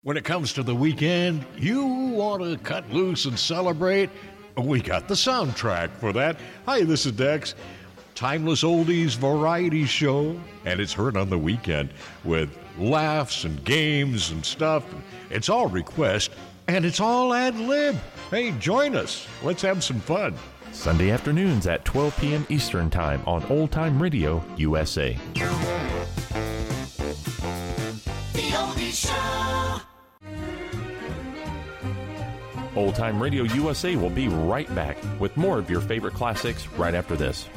When it comes to the weekend, you want to cut loose and celebrate? We got the soundtrack for that. Hi, this is Dex. Timeless oldies variety show, and it's heard on the weekend with laughs and games and stuff. It's all request, and it's all ad-lib. Hey, join us. Let's have some fun. Sunday afternoons at 12 p.m. Eastern Time on Old Time Radio USA. The Oldies Show. Old Time Radio USA will be right back with more of your favorite classics right after this.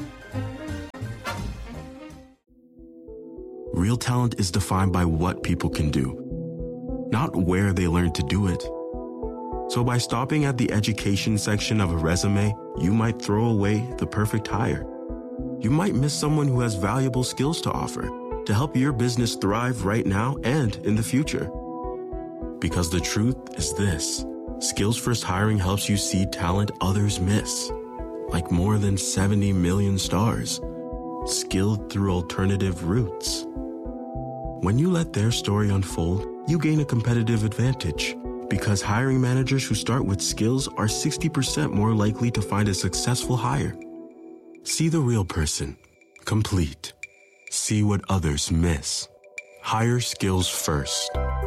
Real talent is defined by what people can do, not where they learn to do it. So by stopping at the education section of a resume, you might throw away the perfect hire. You might miss someone who has valuable skills to offer to help your business thrive right now and in the future. Because the truth is this: Skills First Hiring helps you see talent others miss, like more than 70 million stars, skilled through alternative routes. When you let their story unfold, you gain a competitive advantage, because hiring managers who start with skills are 60% more likely to find a successful hire. See the real person, complete. See what others miss. Hire skills first.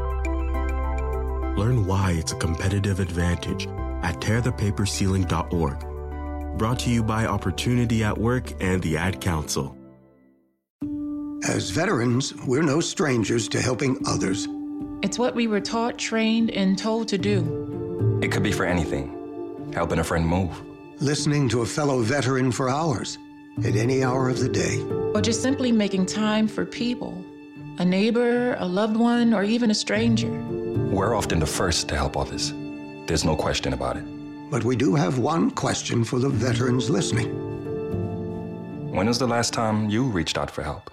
Learn why it's a competitive advantage at tearthepaperceiling.org. Brought to you by Opportunity at Work and the Ad Council. As veterans, we're no strangers to helping others. It's what we were taught, trained, and told to do. It could be for anything. Helping a friend move. Listening to a fellow veteran for hours, at any hour of the day. Or just simply making time for people. A neighbor, a loved one, or even a stranger. We're often the first to help others. There's no question about it. But we do have one question for the veterans listening. When was the last time you reached out for help?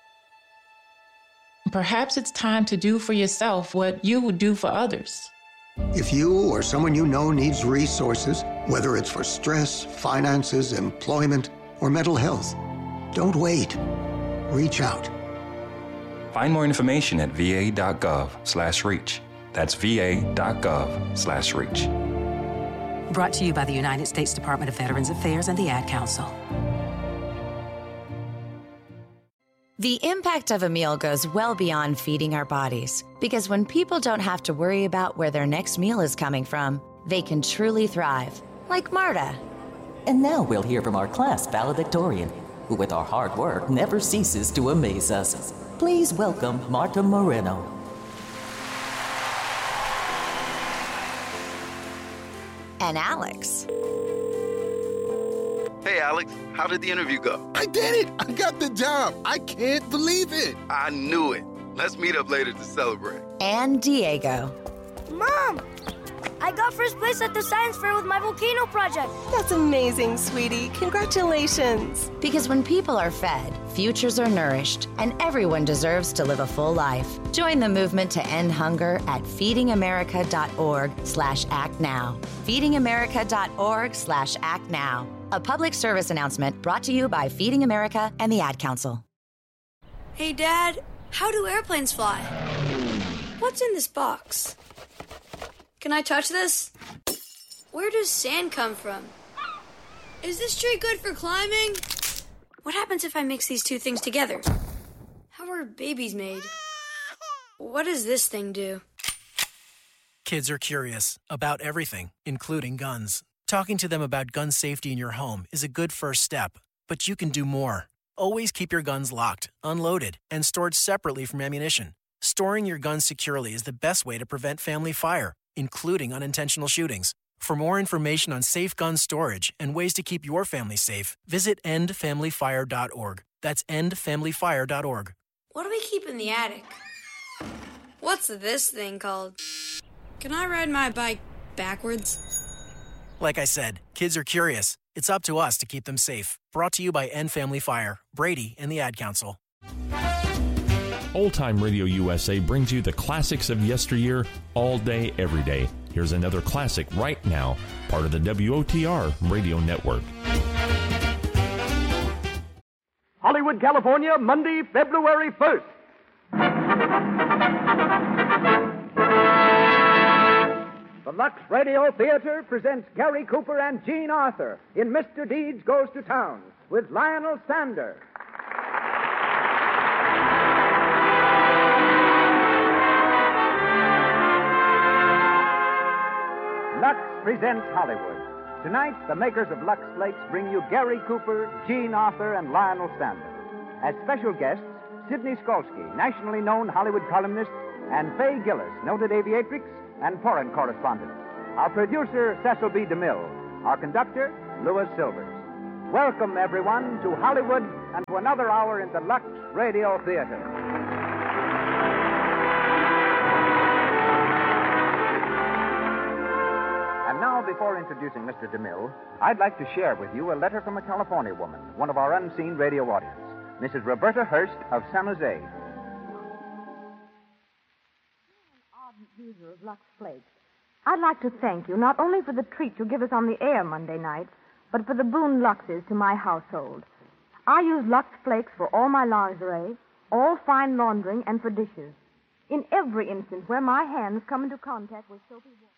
Perhaps it's time to do for yourself what you would do for others. If you or someone you know needs resources, whether it's for stress, finances, employment, or mental health, don't wait. Reach out. Find more information at va.gov/reach. That's va.gov/reach. Brought to you by the United States Department of Veterans Affairs and the Ad Council. The impact of a meal goes well beyond feeding our bodies, because when people don't have to worry about where their next meal is coming from, they can truly thrive, like Marta. And now we'll hear from our class valedictorian, who with our hard work never ceases to amaze us. Please welcome Marta Moreno. And Alex. Hey, Alex, how did the interview go? I did it! I got the job! I can't believe it! I knew it. Let's meet up later to celebrate. And Diego. Mom! I got first place at the science fair with my volcano project. That's amazing, sweetie. Congratulations. Because when people are fed, futures are nourished, and everyone deserves to live a full life. Join the movement to end hunger at feedingamerica.org/actnow. feedingamerica.org/actnow. A public service announcement brought to you by Feeding America and the Ad Council. Hey, Dad, how do airplanes fly? What's in this box? Can I touch this? Where does sand come from? Is this tree good for climbing? What happens if I mix these two things together? How are babies made? What does this thing do? Kids are curious about everything, including guns. Talking to them about gun safety in your home is a good first step, but you can do more. Always keep your guns locked, unloaded, and stored separately from ammunition. Storing your guns securely is the best way to prevent family fire, including unintentional shootings. For more information on safe gun storage and ways to keep your family safe, visit endfamilyfire.org. That's endfamilyfire.org. What do we keep in the attic? What's this thing called? Can I ride my bike backwards? Like I said, kids are curious. It's up to us to keep them safe. Brought to you by End Family Fire, Brady, and the Ad Council. Old Time Radio USA brings you the classics of yesteryear all day, every day. Here's another classic right now, part of the WOTR Radio Network. Hollywood, California, Monday, February 1st. The Lux Radio Theater presents Gary Cooper and Jean Arthur in Mr. Deeds Goes to Town with Lionel Sander. Lux presents Hollywood. Tonight, the makers of Lux Flakes bring you Gary Cooper, Jean Arthur, and Lionel Sander. As special guests, Sidney Skolsky, nationally known Hollywood columnist, and Fay Gillis, noted aviatrix and foreign correspondent. Our producer, Cecil B. DeMille. Our conductor, Louis Silvers. Welcome, everyone, to Hollywood and to another hour in the Lux Radio Theater. And now, before introducing Mr. DeMille, I'd like to share with you a letter from a California woman, one of our unseen radio audience, Mrs. Roberta Hurst of San Jose. An ardent user of Lux Flakes. I'd like to thank you not only for the treat you give us on the air Monday nights, but for the boon Luxes to my household. I use Lux Flakes for all my lingerie, all fine laundering, and for dishes. In every instance where my hands come into contact with soapy water.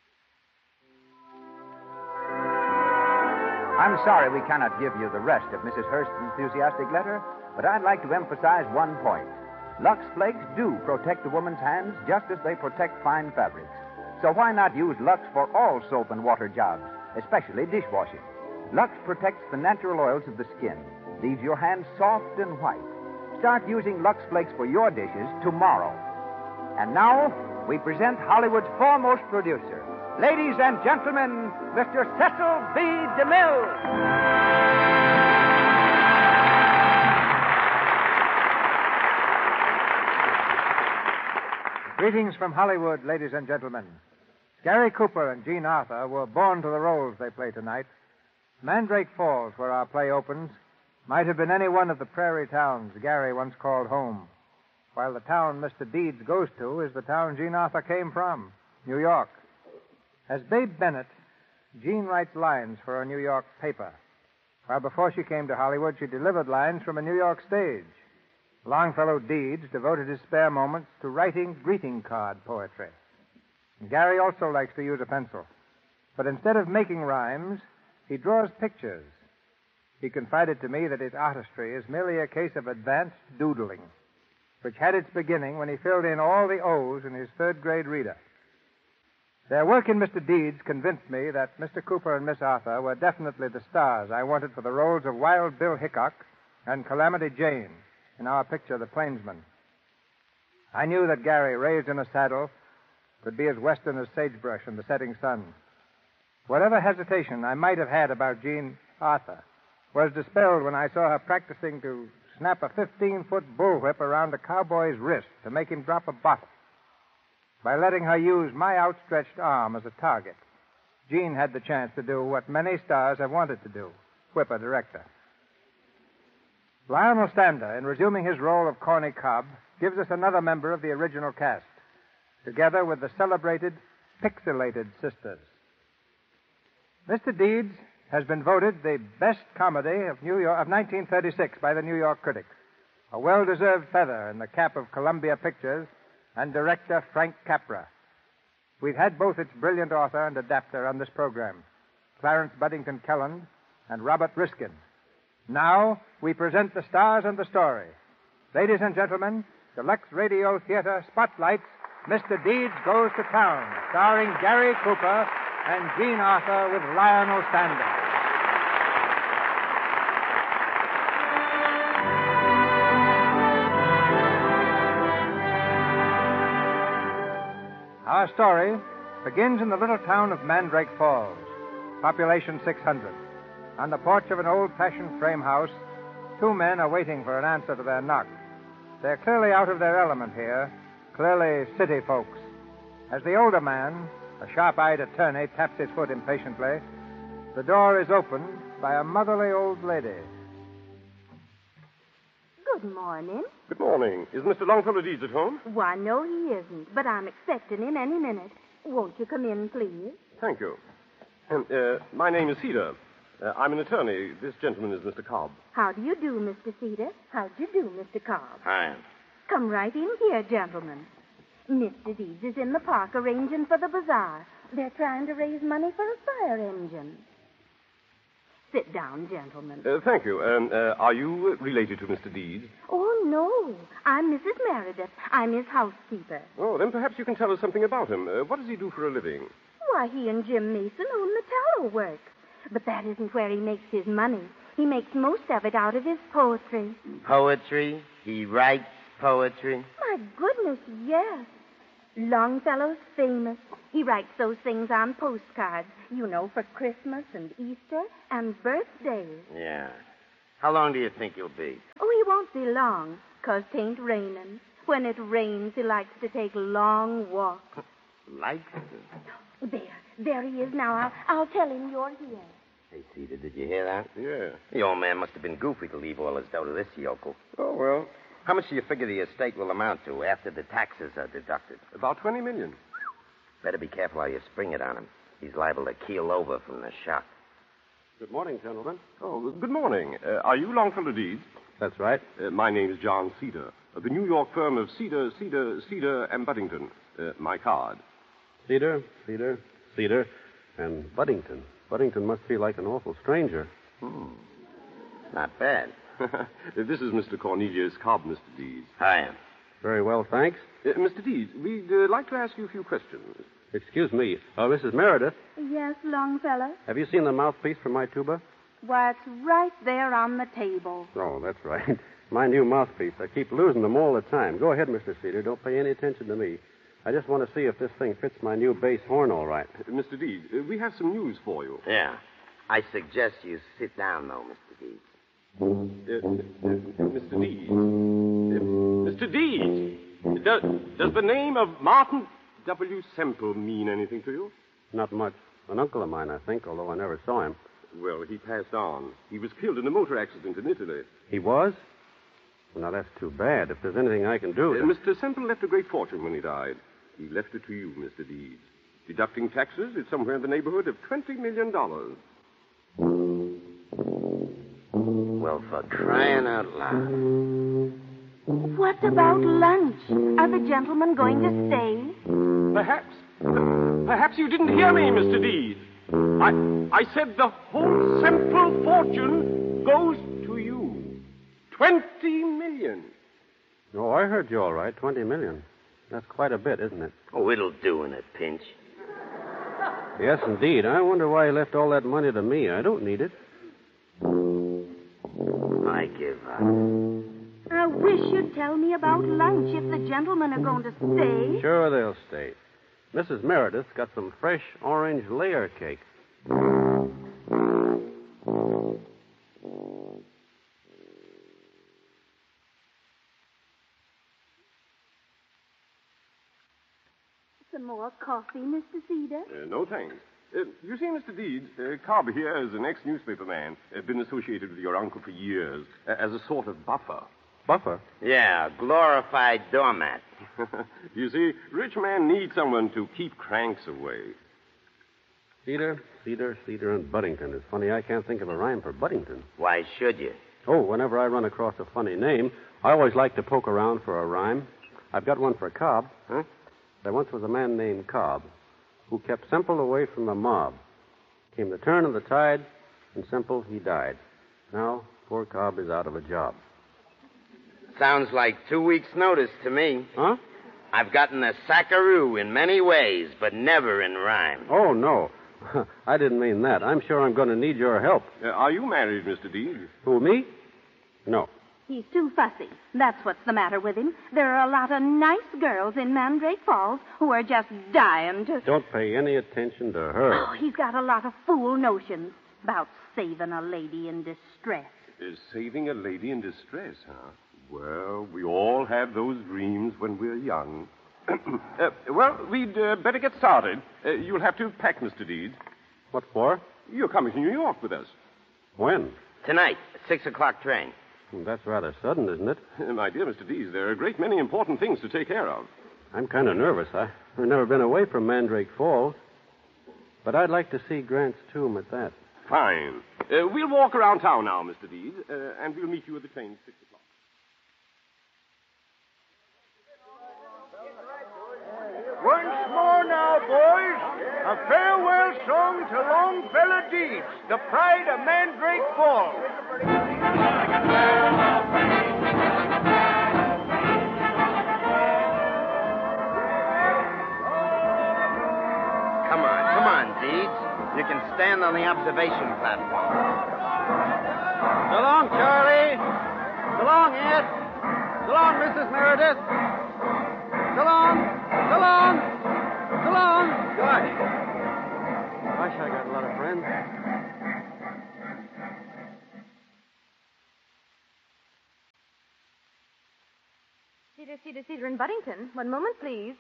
I'm sorry we cannot give you the rest of Mrs. Hurst's enthusiastic letter, but I'd like to emphasize one point. Lux Flakes do protect a woman's hands just as they protect fine fabrics. So why not use Lux for all soap and water jobs, especially dishwashing? Lux protects the natural oils of the skin, leaves your hands soft and white. Start using Lux Flakes for your dishes tomorrow. And now, we present Hollywood's foremost producer. Ladies and gentlemen, Mr. Cecil B. DeMille. Greetings from Hollywood, ladies and gentlemen. Gary Cooper and Jean Arthur were born to the roles they play tonight. Mandrake Falls, where our play opens, might have been any one of the prairie towns Gary once called home, while the town Mr. Deeds goes to is the town Jean Arthur came from, New York. As Babe Bennett, Jean writes lines for a New York paper, while before she came to Hollywood, she delivered lines from a New York stage. Longfellow Deeds devoted his spare moments to writing greeting card poetry. And Gary also likes to use a pencil, but instead of making rhymes, he draws pictures. He confided to me that his artistry is merely a case of advanced doodling, which had its beginning when he filled in all the O's in his third-grade reader. Their work in Mr. Deeds convinced me that Mr. Cooper and Miss Arthur were definitely the stars I wanted for the roles of Wild Bill Hickok and Calamity Jane in our picture, The Plainsman. I knew that Gary, raised in a saddle, could be as western as sagebrush in the setting sun. Whatever hesitation I might have had about Jean Arthur was dispelled when I saw her practicing to snap a 15-foot bullwhip around a cowboy's wrist to make him drop a bottle. By letting her use my outstretched arm as a target, Jean had the chance to do what many stars have wanted to do, whip a director. Lionel Sander, in resuming his role of Corny Cobb, gives us another member of the original cast, together with the celebrated Pixelated Sisters. Mr. Deeds has been voted the best comedy of 1936 by the New York critics, a well-deserved feather in the cap of Columbia Pictures and director Frank Capra. We've had both its brilliant author and adapter on this program, Clarence Buddington Kelland and Robert Riskin. Now, we present the stars and the story. Ladies and gentlemen, the Lux Radio Theater spotlights Mr. Deeds Goes to Town, starring Gary Cooper and Jean Arthur with Lionel Sander. Our story begins in the little town of Mandrake Falls, population 600. On the porch of an old-fashioned frame house, two men are waiting for an answer to their knock. They're clearly out of their element here, clearly city folks. As the older man, a sharp-eyed attorney, taps his foot impatiently, the door is opened by a motherly old lady. Good morning. Good morning. Is Mr. Longfellow Deeds at home? Why, no, he isn't, but I'm expecting him any minute. Won't you come in, please? Thank you. My name is Cedar. I'm an attorney. This gentleman is Mr. Cobb. How do you do, Mr. Cedar? How do you do, Mr. Cobb? Hi. Come right in here, gentlemen. Mr. Deeds is in the park arranging for the bazaar. They're trying to raise money for a fire engine. Sit down, gentlemen. Thank you. Are you related to Mr. Deeds? Oh, no. I'm Mrs. Meredith. I'm his housekeeper. Oh, then perhaps you can tell us something about him. What does he do for a living? Why, he and Jim Mason own the tallow works. But that isn't where he makes his money. He makes most of it out of his poetry. Poetry? He writes poetry? My goodness, yes. Longfellow's famous. He writes those things on postcards, you know, for Christmas and Easter and birthdays. Yeah. How long do you think he'll be? Oh, he won't be long, 'cause 'tain't raining. When it rains, he likes to take long walks. Likes to? There he is now. I'll tell him you're here. Hey, Cedar, did you hear that? Yeah. The old man must have been goofy to leave all his dough to this yokel. Oh, well. How much do you figure the estate will amount to after the taxes are deducted? About $20 million. Better be careful how you spring it on him. He's liable to keel over from the shock. Good morning, gentlemen. Oh, good morning. Are you Longfellow Deeds? That's right. My name is John Cedar, of the New York firm of Cedar, and Buddington. My card. Cedar, and Buddington. Buddington must be like an awful stranger. Not bad. This is Mr. Cornelius Cobb, Mr. Deeds. Hiya. Very well, thanks. Mr. Deeds, we'd like to ask you a few questions. Excuse me. Mrs. Meredith, Yes, Longfellow? have you seen the mouthpiece for my tuba? Why, it's right there on the table. Oh, that's right. My new mouthpiece. I keep losing them all the time. Go ahead, Mr. Cedar. Don't pay any attention to me. I just want to see if this thing fits my new bass horn all right. Mr. Deeds, we have some news for you. Yeah. I suggest you sit down, though, Mr. Deeds. Mr. Deeds. Mr. Deeds, does the name of Martin W. Semple mean anything to you? Not much. An uncle of mine, I think, although I never saw him. Well, he passed on. He was killed in a motor accident in Italy. He was? Well, now, that's too bad. If there's anything I can do... Mr. Semple left a great fortune when he died. He left it to you, Mr. Deeds. Deducting taxes, it's somewhere in the neighborhood of $20 million. Well, for crying out loud. What about lunch? Are the gentlemen going to stay? Perhaps you didn't hear me, Mr. Deeds. I said the whole Semple fortune goes to you. $20 million. Oh, I heard you all right. $20 million. That's quite a bit, isn't it? Oh, it'll do in a pinch. Yes, indeed. I wonder why he left all that money to me. I don't need it. I give up. I wish you'd tell me about lunch if the gentlemen are going to stay. Sure, they'll stay. Mrs. Meredith's got some fresh orange layer cake. Some more coffee, Mr. Cedar? No, thanks. You see, Mr. Deeds, Cobb here is an ex-newspaper man. Been associated with your uncle for years as a sort of buffer. Buffer? Yeah, glorified doormat. You see, rich man needs someone to keep cranks away. Cedar, and Buddington. It's funny, I can't think of a rhyme for Buddington. Why should you? Oh, whenever I run across a funny name, I always like to poke around for a rhyme. I've got one for Cobb. Huh? There once was a man named Cobb who kept Semple away from the mob. Came the turn of the tide, and Semple, he died. Now, poor Cobb is out of a job. Sounds like 2 weeks' notice to me. Huh? I've gotten a sackaroo in many ways, but never in rhyme. Oh, no. I didn't mean that. I'm sure I'm going to need your help. Are you married, Mr. Deeds? Who, me? No. He's too fussy. That's what's the matter with him. There are a lot of nice girls in Mandrake Falls who are just dying to... Don't pay any attention to her. Oh, he's got a lot of fool notions about saving a lady in distress. Saving a lady in distress, huh? Well, we all have those dreams when we're young. Well, we'd better get started. You'll have to pack, Mr. Deeds. What for? You're coming to New York with us. When? Tonight, 6 o'clock train. That's rather sudden, isn't it? My dear Mr. Deeds, there are a great many important things to take care of. I'm kind of nervous. I've never been away from Mandrake Falls. But I'd like to see Grant's tomb at that. Fine. We'll walk around town now, Mr. Deeds, and we'll meet you at the train at 6 o'clock. Once more now, boys. A farewell song to Longfellow Deeds, the pride of Mandrake Falls. Come on, Deeds. You can stand on the observation platform. So long, Charlie. So long, Ed. So long, Mrs. Meredith. So long. So long. So long. Gosh. Gosh, I got a lot of friends. Cedar in Buddington. One moment, please.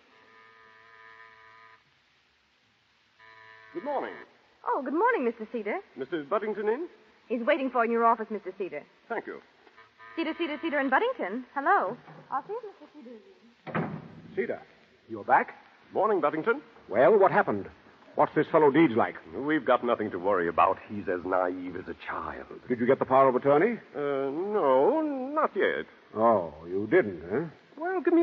Good morning. Oh, good morning, Mr. Cedar. Mrs. Buddington in? He's waiting for you in your office, Mr. Cedar. Thank you. Cedar in Buddington. Hello. I'll see if Mr. Cedar is in. Cedar, you're back? Morning, Buddington. Well, what happened? What's this fellow Deeds like? We've got nothing to worry about. He's as naive as a child. Did you get the power of attorney? No, not yet. Oh, you didn't, huh?